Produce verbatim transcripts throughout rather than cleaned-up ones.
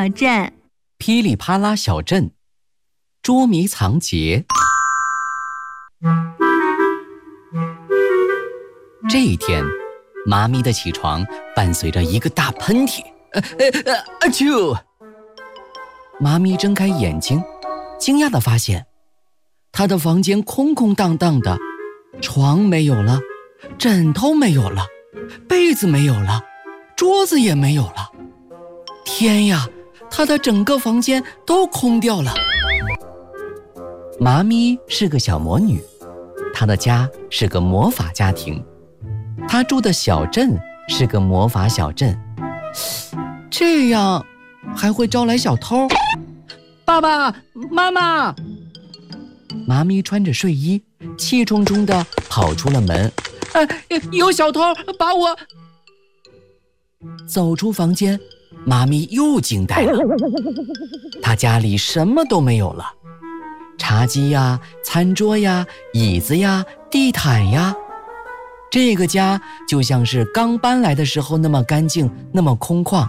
小镇。 噼里啪啦小镇，捉迷藏节。这一天，妈咪的起床伴随着一个大喷嚏，呃呃呃啊啾！妈咪睁开眼睛，惊讶地发现，她的房间空空荡荡的，床没有了，枕头没有了，被子没有了，桌子也没有了。天呀，她的整个房间都空掉了。妈咪是个小魔女，她的家是个魔法家庭，她住的小镇是个魔法小镇。这样还会招来小偷？爸爸妈妈！妈咪穿着睡衣，气冲冲地跑出了门。呃，有小偷把我……走出房间，妈咪又惊呆了。她家里什么都没有了，茶几呀、餐桌呀、椅子呀、地毯呀，这个家就像是刚搬来的时候那么干净，那么空旷。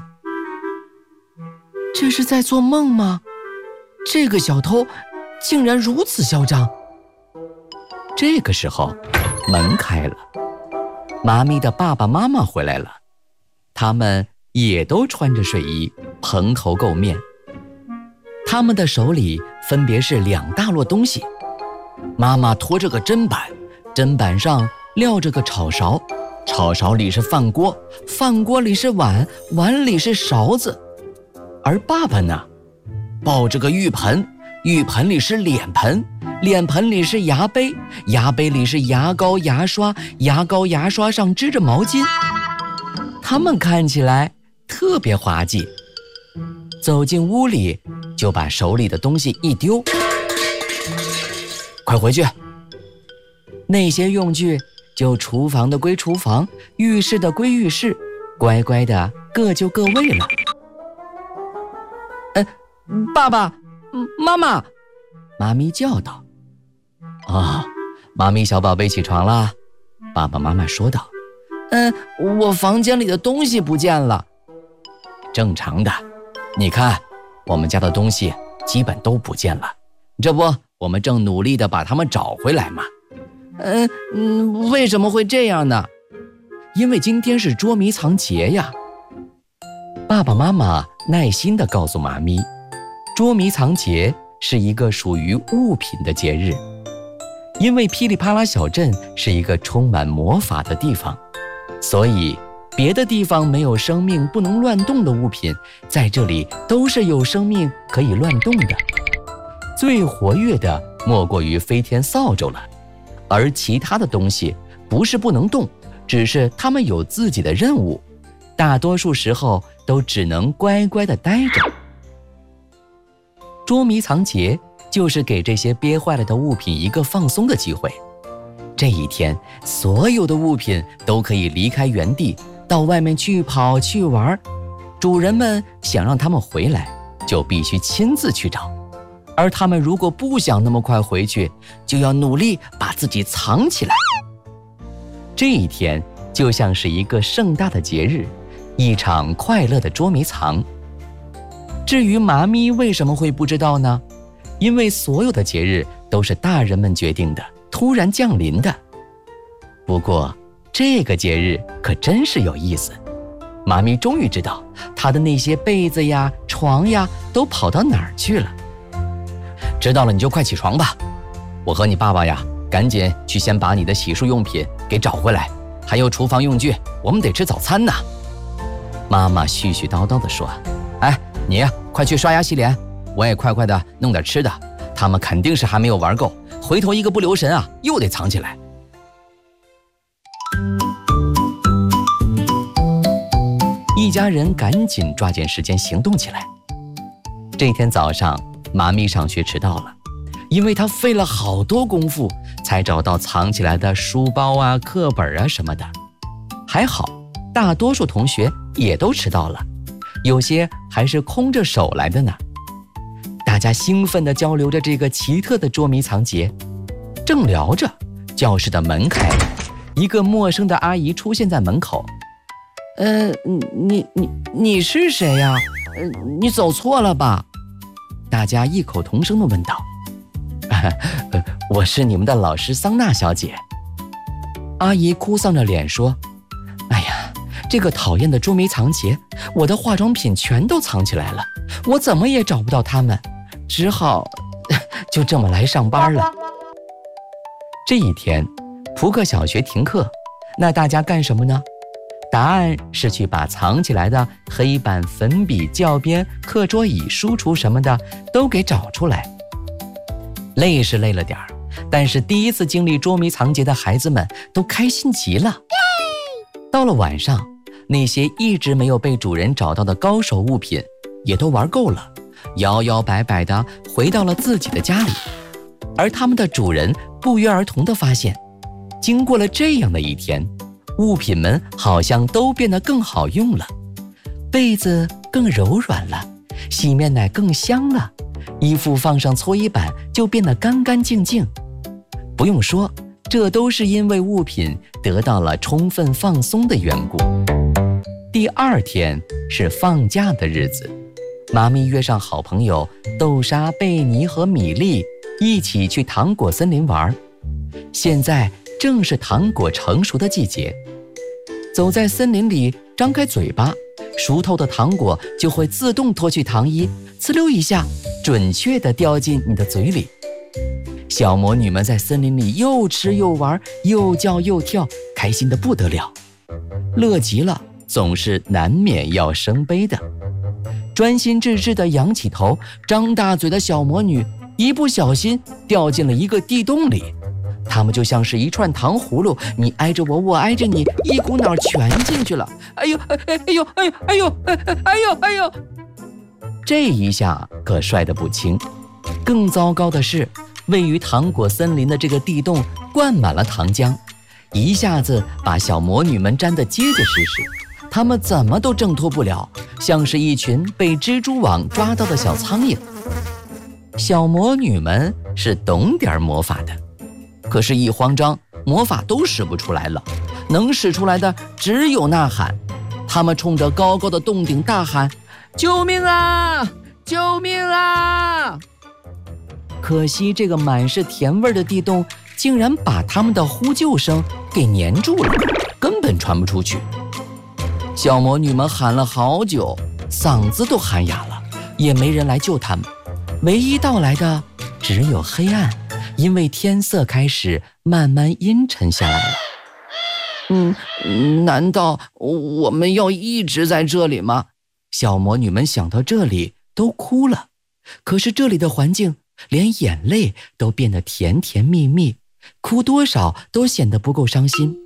这是在做梦吗？这个小偷竟然如此嚣张。这个时候，门开了，妈咪的爸爸妈妈回来了，他们也都穿着睡衣，蓬头垢面。他们的手里分别是两大摞东西，妈妈拖着个砧板，砧板上撂着个炒勺，炒勺里是饭锅，饭锅里是碗，碗里是勺子。而爸爸呢，抱着个浴盆，浴盆里是脸盆，脸盆里是牙杯，牙杯里是牙膏牙刷，牙膏牙刷上织着毛巾。他们看起来特别滑稽。走进屋里，就把手里的东西一丢，快回去。那些用具就厨房的归厨房，浴室的归浴室，乖乖的各就各位了。呃，爸爸妈妈，妈咪叫道。哦，妈咪小宝贝起床啦，爸爸妈妈说道。嗯，我房间里的东西不见了。正常的，你看我们家的东西基本都不见了，这不我们正努力地把它们找回来嘛。嗯嗯，为什么会这样呢？因为今天是捉迷藏节呀。爸爸妈妈耐心地告诉妈咪，捉迷藏节是一个属于物品的节日，因为噼里啪啦小镇是一个充满魔法的地方，所以别的地方没有生命不能乱动的物品，在这里都是有生命可以乱动的。最活跃的莫过于飞天扫帚了，而其他的东西不是不能动，只是它们有自己的任务，大多数时候都只能乖乖地待着。捉迷藏节就是给这些憋坏了的物品一个放松的机会。这一天，所有的物品都可以离开原地，到外面去跑去玩。主人们想让他们回来，就必须亲自去找，而他们如果不想那么快回去，就要努力把自己藏起来。这一天就像是一个盛大的节日，一场快乐的捉迷藏。至于妈咪为什么会不知道呢？因为所有的节日都是大人们决定的，突然降临的。不过这个节日可真是有意思，妈咪终于知道她的那些被子呀、床呀都跑到哪儿去了。知道了你就快起床吧，我和你爸爸呀，赶紧去先把你的洗漱用品给找回来，还有厨房用具，我们得吃早餐呢。妈妈絮絮叨叨地说。哎，你呀，快去刷牙洗脸，我也快快地弄点吃的，他们肯定是还没有玩够，回头一个不留神啊，又得藏起来。一家人赶紧抓紧时间行动起来。这天早上，妈咪上学迟到了，因为她费了好多功夫才找到藏起来的书包啊、课本啊什么的。还好，大多数同学也都迟到了，有些还是空着手来的呢。大家兴奋地交流着这个奇特的捉迷藏节。正聊着，教室的门开了，一个陌生的阿姨出现在门口。呃，你你你是谁呀？ 你走错了吧？大家异口同声地问道。我是你们的老师桑娜小姐。阿姨哭丧着脸说，哎呀，这个讨厌的捉迷藏节，我的化妆品全都藏起来了，我怎么也找不到它们，只好就这么来上班了。这一天，扑克小学停课，那大家干什么呢？答案是去把藏起来的黑板、粉笔、教鞭、课桌椅、书橱什么的都给找出来。累是累了点儿，但是第一次经历捉迷藏节的孩子们都开心极了。到了晚上，那些一直没有被主人找到的高手物品也都玩够了，摇摇摆摆地回到了自己的家里。而他们的主人不约而同地发现，经过了这样的一天，物品们好像都变得更好用了，被子更柔软了，洗面奶更香了，衣服放上搓衣板就变得干干净净。不用说，这都是因为物品得到了充分放松的缘故。第二天是放假的日子，妈咪约上好朋友豆沙、贝尼和米粒一起去糖果森林玩。现在正是糖果成熟的季节，走在森林里，张开嘴巴，熟透的糖果就会自动脱去糖衣，呲溜一下，准确地掉进你的嘴里。小魔女们在森林里又吃又玩，又叫又跳，开心得不得了。乐极了，总是难免要生悲的。专心致志地仰起头，张大嘴的小魔女一不小心掉进了一个地洞里。它们就像是一串糖葫芦，你挨着我，我挨着你，一股脑全进去了。哎呦，哎哎呦，哎呦，哎呦，哎呦，哎呦！这一下可摔得不轻。更糟糕的是，位于糖果森林的这个地洞灌满了糖浆，一下子把小魔女们粘得结结实实，她们怎么都挣脱不了，像是一群被蜘蛛网抓到的小苍蝇。小魔女们是懂点魔法的，可是一慌张，魔法都使不出来了，能使出来的只有呐喊。她们冲着高高的洞顶大喊：救命啊！救命啊！可惜这个满是甜味的地洞竟然把他们的呼救声给粘住了，根本传不出去。小魔女们喊了好久，嗓子都喊哑了，也没人来救他们。唯一到来的只有黑暗，因为天色开始慢慢阴沉下来了。嗯，难道我们要一直在这里吗？小魔女们想到这里都哭了。可是这里的环境连眼泪都变得甜甜蜜蜜，哭多少都显得不够伤心。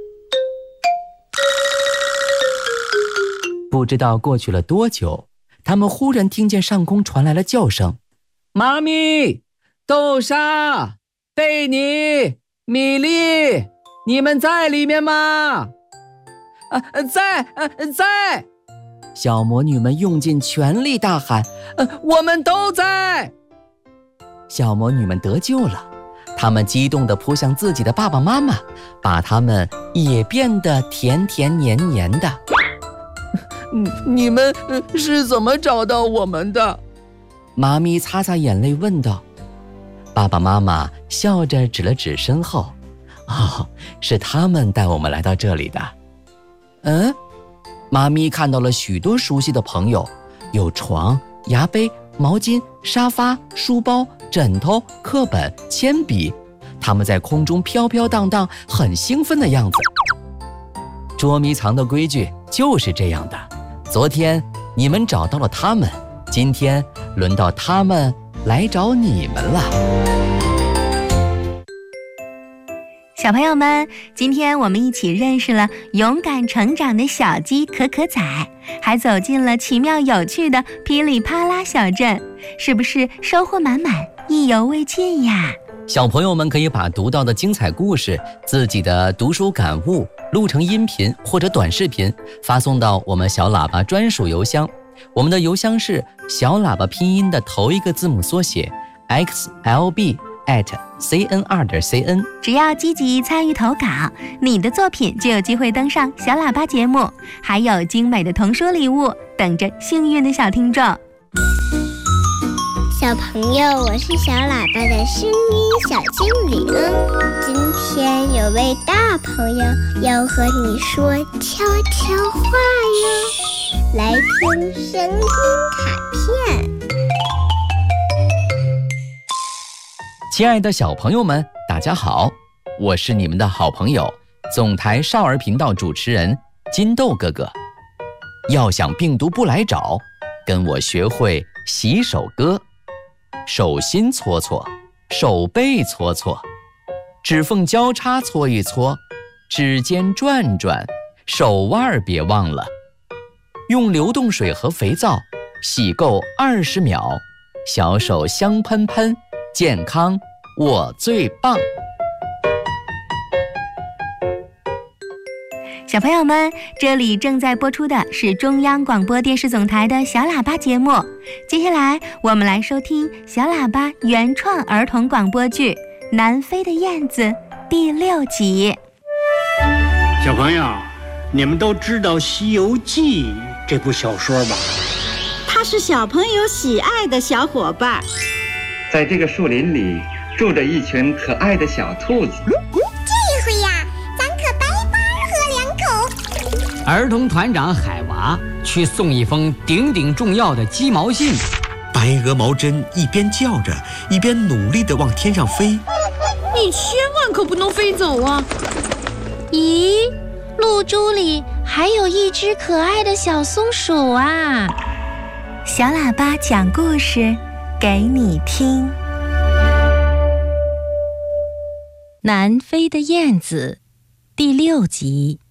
不知道过去了多久，他们忽然听见上空传来了叫声：妈咪、豆沙、贝尼、米粒，你们在里面吗？啊，在，啊，在！小魔女们用尽全力大喊：呃，我们都在！小魔女们得救了，她们激动地扑向自己的爸爸妈妈，把他们也变得甜甜黏黏的。你们是怎么找到我们的？妈咪擦擦眼泪问道。爸爸妈妈笑着指了指身后：哦，是他们带我们来到这里的。嗯？妈咪看到了许多熟悉的朋友，有床、牙杯、毛巾、沙发、书包、枕头、课本、铅笔，他们在空中飘飘荡荡，很兴奋的样子。捉迷藏的规矩就是这样的，昨天你们找到了他们，今天轮到他们来找你们了。 小朋友们，今天我们一起认识了勇敢成长的小鸡可可仔，还走进了奇妙有趣的噼里啪啦小镇，是不是收获满满，意犹未尽呀？ 小朋友们可以把读到的精彩故事、自己的读书感悟录成音频或者短视频，发送到我们小喇叭专属邮箱。我们的邮箱是小喇叭拼音的头一个字母缩写 X L B at c n 二 点 c n。 只要积极参与投稿，你的作品就有机会登上小喇叭节目，还有精美的童书礼物等着幸运的小听众。 小朋友，我是小喇叭的声音小精灵。今天有位大朋友要和你说悄悄话哟，来听声音卡片。 亲爱的小朋友们，大家好，我是你们的好朋友，总台少儿频道主持人金豆哥哥。要想病毒不来找，跟我学会洗手歌。手心搓搓，手背搓搓，指缝交叉搓一搓，指尖转转，手腕别忘了。用流动水和肥皂洗够二十秒，小手香喷喷，健康我最棒。 小朋友们，这里正在播出的是中央广播电视总台的小喇叭节目。接下来我们来收听小喇叭原创儿童广播剧《南飞的燕子》第六集。 小朋友，你们都知道《西游记》这部小说吧？ 它是小朋友喜爱的小伙伴。 在这个树林里住着一群可爱的小兔子。 这回呀，咱可白白喝两口。 儿童团长海娃去送一封顶顶重要的鸡毛信。 白鹅毛针一边叫着，一边努力地往天上飞。 你千万可不能飞走啊！ 咦，露珠里还有一只可爱的小松鼠啊！ 小喇叭讲故事给你听。 南飞的燕子第六集。